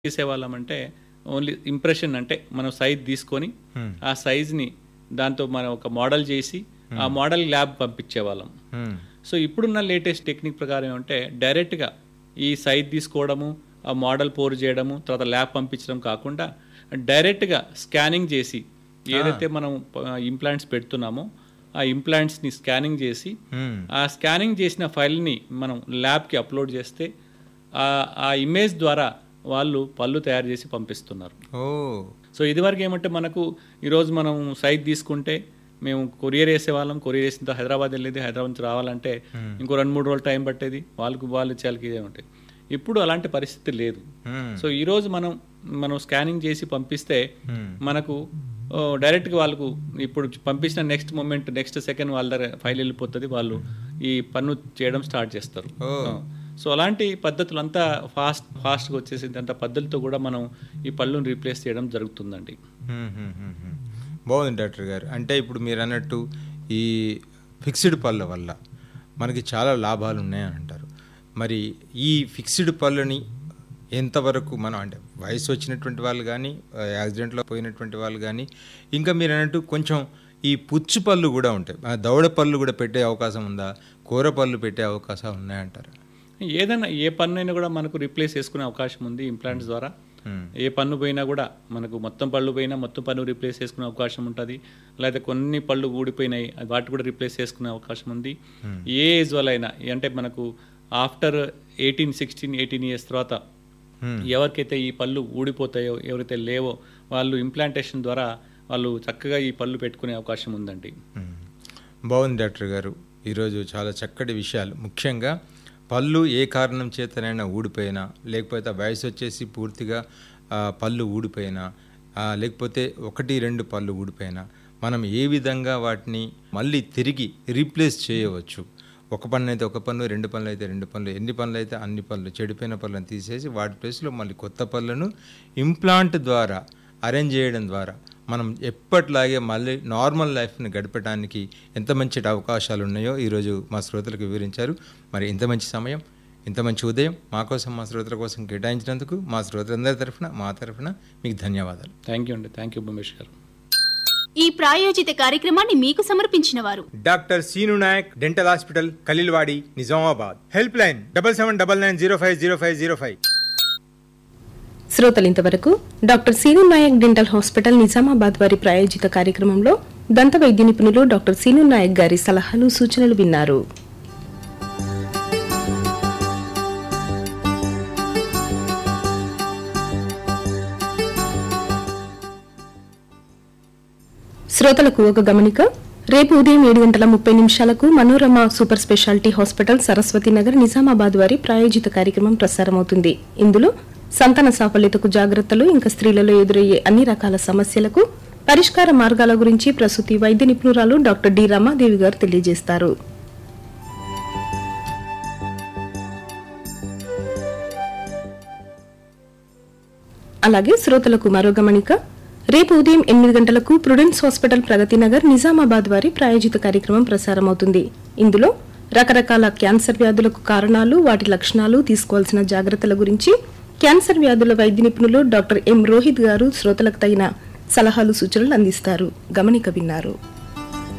చేసేవాళ్ళమంటే only impression అంటే మనం size తీసుకొని ఆ సైజ్ని దాంతో మనం ఒక మోడల్ చేసి ఆ మోడల్ ల్యాబ్ పంపించేవాళ్ళం. సో ఇప్పుడున్న లేటెస్ట్ టెక్నిక్ ప్రకారం ఏమంటే డైరెక్ట్గా ఈ సైజ్ తీసుకోవడము, ఆ మోడల్ పోర్ చేయడము, తర్వాత ల్యాబ్ పంపించడం కాకుండా డైరెక్ట్గా స్కానింగ్ చేసి ఏదైతే మనం ఇంప్లాంట్స్ పెడుతున్నామో ఆ ఇంప్లాంట్స్ని స్కానింగ్ చేసి ఆ స్కానింగ్ చేసిన ఫైల్ని మనం ల్యాబ్కి అప్లోడ్ చేస్తే ఆ ఇమేజ్ ద్వారా వాళ్ళు పళ్ళు తయారు చేసి పంపిస్తున్నారు. సో ఇదివరకు ఏమంటే మనకు ఈరోజు మనం సైజ్ తీసుకుంటే మేము కొరియర్ వేసేవాళ్ళం, కొరియర్ వేసిన హైదరాబాద్ వెళ్ళేది, హైదరాబాద్ నుంచి రావాలంటే ఇంకో 2-3 రోజులు టైం పట్టేది, వాళ్ళు ఇచ్చేయాలకి ఇదే ఉంటాయి. ఇప్పుడు అలాంటి పరిస్థితి లేదు. సో ఈరోజు మనం స్కానింగ్ చేసి పంపిస్తే మనకు డైరెక్ట్గా వాళ్ళకు ఇప్పుడు పంపించిన నెక్స్ట్ సెకండ్ వాళ్ళ దగ్గర ఫైల్ వెళ్ళిపోతుంది, వాళ్ళు ఈ పన్ను చేయడం స్టార్ట్ చేస్తారు. సో అలాంటి పద్ధతులు అంతా ఫాస్ట్గా వచ్చేసింది. అంత పద్ధతితో కూడా మనం ఈ పళ్ళును రీప్లేస్ చేయడం జరుగుతుందండి. బాగుంది డాక్టర్ గారు. అంటే ఇప్పుడు మీరు అన్నట్టు ఈ ఫిక్స్డ్ పళ్ళ వల్ల మనకి చాలా లాభాలు ఉన్నాయని అంటారు. మరి ఈ ఫిక్స్డ్ పళ్ళని ఎంతవరకు మనం అంటే వయసు వచ్చినటువంటి వాళ్ళు కానీ, యాక్సిడెంట్లో పోయినటువంటి వాళ్ళు కానీ, ఇంకా మీరు అన్నట్టు కొంచెం ఈ పుచ్చు పళ్ళు కూడా ఉంటాయి, దవడ పళ్ళు కూడా పెట్టే అవకాశం ఉందా, కూర పళ్ళు పెట్టే అవకాశాలు ఉన్నాయంటారు? ఏదైనా ఏ పన్ను అయినా కూడా మనకు రీప్లేస్ చేసుకునే అవకాశం ఉంది ఇంప్లాంట్స్ ద్వారా. ఏ పన్ను పోయినా కూడా మనకు మొత్తం పళ్ళు పోయినా మొత్తం పన్ను రీప్లేస్ చేసుకునే అవకాశం ఉంటుంది. లేదా కొన్ని పళ్ళు ఊడిపోయినాయి వాటి కూడా రీప్లేస్ చేసుకునే అవకాశం ఉంది. ఏ ఏజ్ వల్ల అయినా అంటే మనకు ఆఫ్టర్ 16-18 ఇయర్స్ తర్వాత ఎవరికైతే ఈ పళ్ళు ఊడిపోతాయో, ఎవరైతే లేవో వాళ్ళు ఇంప్లాంటేషన్ ద్వారా వాళ్ళు చక్కగా ఈ పళ్ళు పెట్టుకునే అవకాశం ఉందండి. బాగుంది డాక్టర్ గారు. ఈరోజు చాలా చక్కటి విషయాలు, ముఖ్యంగా పళ్ళు ఏ కారణం చేతనైనా ఊడిపోయినా, లేకపోతే వయసు వచ్చేసి పూర్తిగా పళ్ళు ఊడిపోయినా, లేకపోతే 1-2 పళ్ళు ఊడిపోయినా మనం ఏ విధంగా వాటిని మళ్ళీ తిరిగి రీప్లేస్ చేయవచ్చు. ఒక పన్ను అయితే ఒక పన్ను, 2 పనులు అయితే 2 పనులు, ఎన్ని పనులు అయితే అన్ని పనులు, చెడిపోయిన పళ్ళను తీసేసి వాటి ప్లేస్లో మళ్ళీ కొత్త పళ్ళను ఇంప్లాంట్ ద్వారా అరేంజ్ చేయడం ద్వారా మనం ఎప్పట్లాగే మళ్ళీ నార్మల్ లైఫ్ని గడపడానికి ఎంత మంచి అవకాశాలు ఉన్నాయో ఈరోజు మా శ్రోతలకు వివరించారు. మరి ఇంత మంచి సమయం, ఇంత మంచి ఉదయం మా కోసం, మా శ్రోతల కోసం కేటాయించినందుకు మా శ్రోతలందరి తరఫున, మా తరఫున మీకు ధన్యవాదాలు. థ్యాంక్ యూ అండి. థ్యాంక్ యూ భూమేష్ గారు. ఈ ప్రాయోజిత కార్యక్రమాన్ని మీకు సమర్పించిన వారు doctor scene Naik dental hospital, Khaleelwadi, Nizamabad. Help line 7799050505. శ్రోతలు ఇంతవరకు doctor scene Naik dental hospital Nizamabad వారి ప్రాయోజిత కార్యక్రమంలో దంత వైద్య నిపుణులు డాక్టర్ సీను నాయక్ గారి సలహాలు, సూచనలు విన్నారు. శ్రోతలకు ఒక గమనిక. రేపు ఉదయం 7:30 Manorama super speciality hospital, Saraswati Nagar, Nizamabad వారి ప్రాయోజిత కార్యక్రమం ప్రసారమవుతుంది. ఇందులో సంతాన సాఫల్యతకు జాగ్రత్తలు, ఇంకా స్త్రీలలో ఎదురయ్యే అన్ని రకాల సమస్యలకు పరిష్కార మార్గాల గురించి ప్రసూతి వైద్య నిపుణురాలు డాక్టర్ డి రమాదేవి గారు తెలియజేస్తారు. అలాగే శ్రోతలకు మరో గమనిక. రేపు ఉదయం 8 గంటలకు ప్రుడెన్స్ హాస్పిటల్, ప్రగతి నగర్, నిజామాబాద్ వారి ప్రాయోజిత కార్యక్రమం ప్రసారమవుతుంది. ఇందులో రకరకాల క్యాన్సర్ వ్యాధులకు కారణాలు, వాటి లక్షణాలు, తీసుకోవాల్సిన జాగ్రత్తల గురించి క్యాన్సర్ వ్యాధుల వైద్య నిపుణులు డాక్టర్ ఎం రోహిత్ గారు శ్రోతలకు తగిన సలహాలు, సూచనలు అందిస్తారు. గమనిక విన్నారు.